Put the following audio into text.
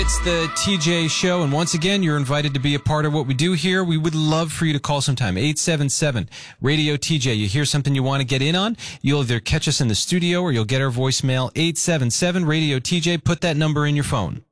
It's the TJ Show, and once again, you're invited to be a part of what we do here. We would love for you to call sometime. 877-RADIO-TJ. You hear something you want to get in on? You'll either catch us in the studio or you'll get our voicemail. 877-RADIO-TJ. Put that number in your phone.